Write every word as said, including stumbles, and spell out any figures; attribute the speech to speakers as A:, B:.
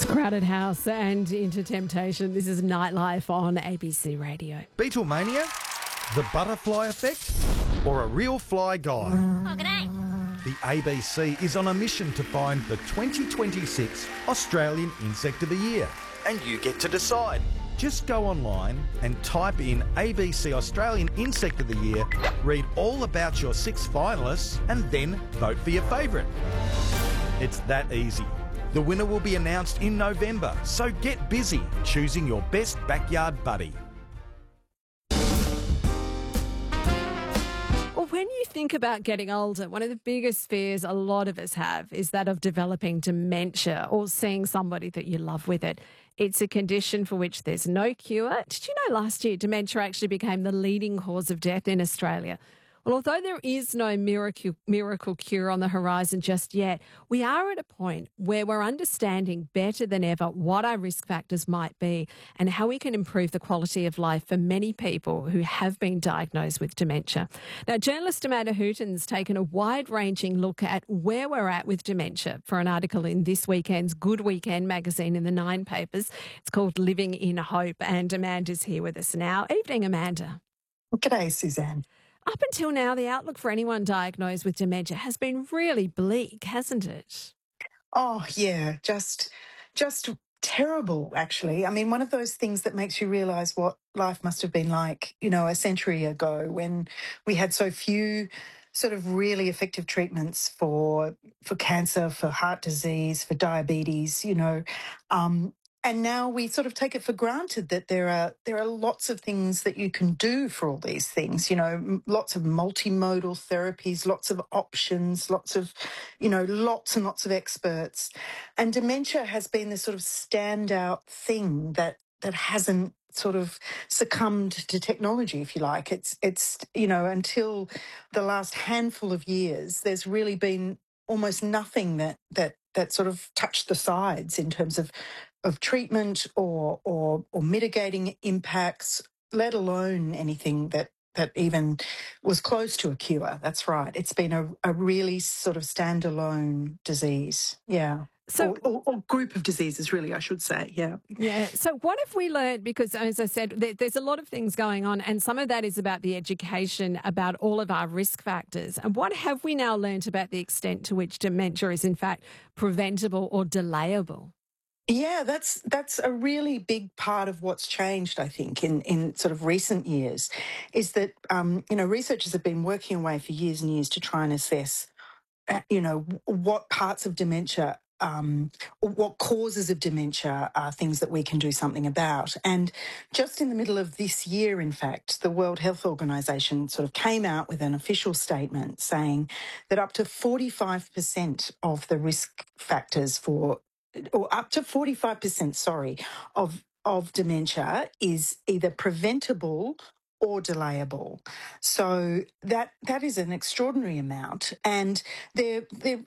A: Crowded House and Into Temptation. This is Nightlife on A B C Radio.
B: Beatlemania? The butterfly effect? Or a real fly guy?
C: Oh, g'day.
B: The A B C is on a mission to find the twenty twenty-six Australian Insect of the Year. And you get to decide. Just go online and type in A B C Australian Insect of the Year, read all about your six finalists, and then vote for your favourite. It's that easy. The winner will be announced in November, so get busy choosing your best backyard buddy.
A: Well, when you think about getting older, one of the biggest fears a lot of us have is that of developing dementia or seeing somebody that you love with it. It's a condition for which there's no cure. Did you know last year dementia actually became the leading cause of death in Australia? Well, although there is no miracle, miracle cure on the horizon just yet, we are at a point where we're understanding better than ever what our risk factors might be and how we can improve the quality of life for many people who have been diagnosed with dementia. Now, journalist Amanda Hooton's taken a wide-ranging look at where we're at with dementia for an article in this weekend's Good Weekend magazine in the Nine papers. It's called Living in Hope, and Amanda's here with us now. Evening, Amanda.
D: G'day, Suzanne.
A: Up until now, the outlook for anyone diagnosed with dementia has been really bleak, hasn't it?
D: Oh, yeah, just just terrible, actually. I mean, one of those things that makes you realise what life must have been like, you know, a century ago when we had so few sort of really effective treatments for for cancer, for heart disease, for diabetes, you know. Um, And now we sort of take it for granted that there are there are lots of things that you can do for all these things, you know, m- lots of multimodal therapies, lots of options, lots of, you know, lots and lots of experts. And dementia has been this sort of standout thing that that hasn't sort of succumbed to technology, if you like. It's, it's you know, until the last handful of years, there's really been almost nothing that that that sort of touched the sides in terms of of treatment or or or mitigating impacts, let alone anything that that even was close to a cure. That's right. It's been a, a really sort of standalone disease. Yeah.
A: So,
D: or, or, or group of diseases, really, I should say. Yeah.
A: yeah. So what have we learned? Because, as I said, there, there's a lot of things going on, and some of that is about the education, about all of our risk factors. And what have we now learned about the extent to which dementia is, in fact, preventable or delayable?
D: Yeah, that's that's a really big part of what's changed, I think, in, in sort of recent years, is that, um, you know, researchers have been working away for years and years to try and assess, uh, you know, what parts of dementia, um, what causes of dementia are things that we can do something about. And just in the middle of this year, in fact, the World Health Organization sort of came out with an official statement saying that up to forty-five percent of the risk factors for or up to forty-five percent, sorry, of of dementia is either preventable or delayable. So that that is an extraordinary amount. And they're they're